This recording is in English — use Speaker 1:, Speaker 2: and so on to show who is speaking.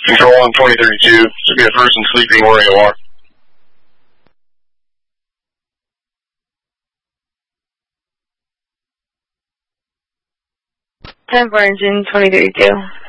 Speaker 1: Control on 2032. Should be a person sleeping where you are.
Speaker 2: 10 for engine 2032.